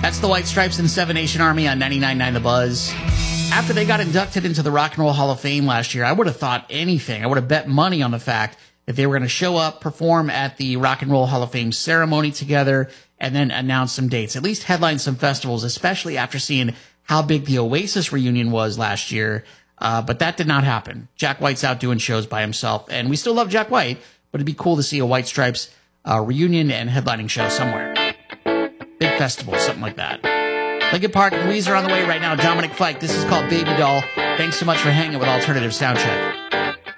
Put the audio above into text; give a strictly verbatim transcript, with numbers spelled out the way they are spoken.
That's the White Stripes and Seven Nation Army on ninety-nine point nine The Buzz. After they got inducted into the Rock and Roll Hall of Fame last year, I would have thought anything. I would have bet money on the fact that they were going to show up, perform at the Rock and Roll Hall of Fame ceremony together, and then announce some dates, at least headline some festivals, especially after seeing how big the Oasis reunion was last year. Uh, but that did not happen. Jack White's out doing shows by himself, and we still love Jack White, but it'd be cool to see a White Stripes uh, reunion and headlining show somewhere. Big festival, something like that. Linkin Park and Weezer on the way right now. Dominic Fike, this is called Baby Doll. Thanks so much for hanging with Alternative Soundcheck.